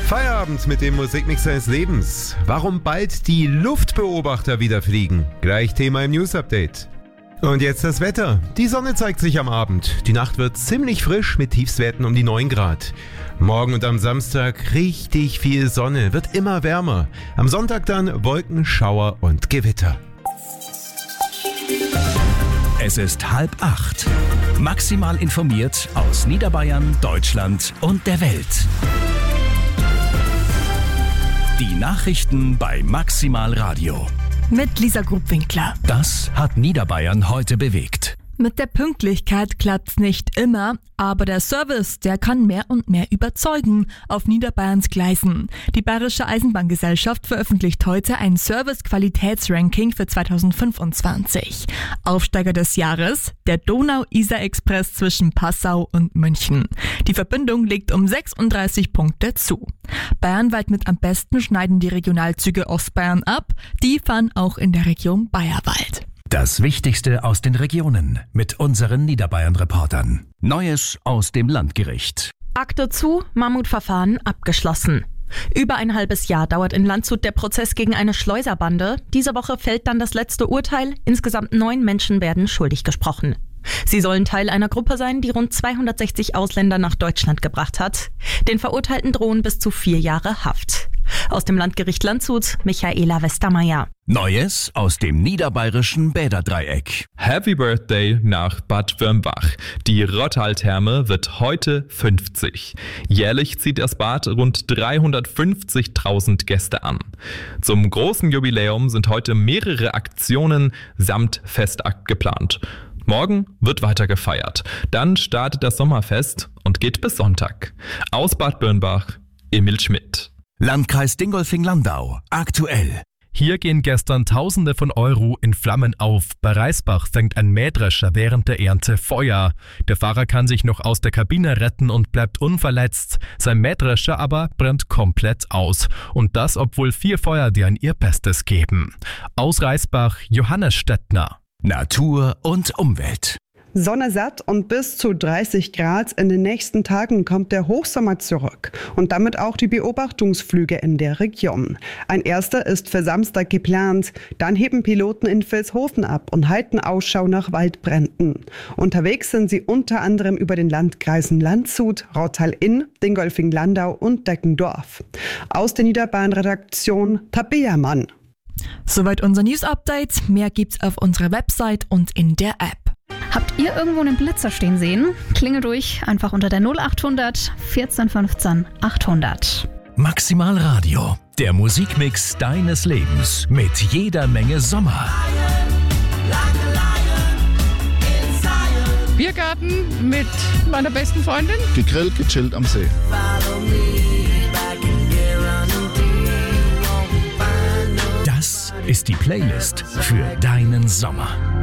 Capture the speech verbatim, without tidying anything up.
Feierabend mit dem Musikmix seines Lebens. Warum bald die Luftbeobachter wieder fliegen? Gleich Thema im News-Update. Und jetzt das Wetter. Die Sonne zeigt sich am Abend. Die Nacht wird ziemlich frisch mit Tiefstwerten um die neun Grad. Morgen und am Samstag richtig viel Sonne, wird immer wärmer. Am Sonntag dann Wolken, Schauer und Gewitter. Es ist halb acht. Maximal informiert aus Niederbayern, Deutschland und der Welt. Die Nachrichten bei Maximal Radio. Mit Lisa Grubwinkler. Das hat Niederbayern heute bewegt. Mit der Pünktlichkeit klappt's nicht immer, aber der Service, der kann mehr und mehr überzeugen auf Niederbayerns Gleisen. Die Bayerische Eisenbahngesellschaft veröffentlicht heute ein Service-Qualitätsranking für zweitausendfünfundzwanzig. Aufsteiger des Jahres, der Donau-Isar-Express zwischen Passau und München. Die Verbindung legt um sechsunddreißig Punkte zu. Bayernweit mit am besten schneiden die Regionalzüge Ostbayern ab. Die fahren auch in der Region Bayerwald. Das Wichtigste aus den Regionen mit unseren Niederbayern-Reportern. Neues aus dem Landgericht. Akte zu, Mammutverfahren abgeschlossen. Über ein halbes Jahr dauert in Landshut der Prozess gegen eine Schleuserbande. Diese Woche fällt dann das letzte Urteil. Insgesamt neun Menschen werden schuldig gesprochen. Sie sollen Teil einer Gruppe sein, die rund zweihundertsechzig Ausländer nach Deutschland gebracht hat. Den Verurteilten drohen bis zu vier Jahre Haft. Aus dem Landgericht Landshut, Michaela Westermeier. Neues aus dem niederbayerischen Bäderdreieck. Happy Birthday nach Bad Wörmbach. Die Rottal-Therme wird heute fünfzig. Jährlich zieht das Bad rund dreihundertfünfzigtausend Gäste an. Zum großen Jubiläum sind heute mehrere Aktionen samt Festakt geplant. Morgen wird weiter gefeiert. Dann startet das Sommerfest und geht bis Sonntag. Aus Bad Wörmbach, Emil Schmidt. Landkreis Dingolfing-Landau. Aktuell. Hier gehen gestern Tausende von Euro in Flammen auf. Bei Reisbach fängt ein Mähdrescher während der Ernte Feuer. Der Fahrer kann sich noch aus der Kabine retten und bleibt unverletzt. Sein Mähdrescher aber brennt komplett aus. Und das, obwohl vier Feuerwehren ihr Bestes geben. Aus Reisbach, Johannes Stettner. Natur und Umwelt. Sonne satt und bis zu dreißig Grad. In den nächsten Tagen kommt der Hochsommer zurück und damit auch die Beobachtungsflüge in der Region. Ein erster ist für Samstag geplant. Dann heben Piloten in Vilshofen ab und halten Ausschau nach Waldbränden. Unterwegs sind sie unter anderem über den Landkreisen Landshut, Rottal-Inn, Dingolfing-Landau und Deckendorf. Aus der Niederbayern-Redaktion Tabea Mann. Soweit unser News-Update. Mehr gibt's auf unserer Website und in der App. Habt ihr irgendwo einen Blitzer stehen sehen? Klingelt durch einfach unter der null achthundert vierzehn fünfzehn achthundert. Maximal Radio, der Musikmix deines Lebens mit jeder Menge Sommer. Biergarten mit meiner besten Freundin. Gegrillt, gechillt am See. Das ist die Playlist für deinen Sommer.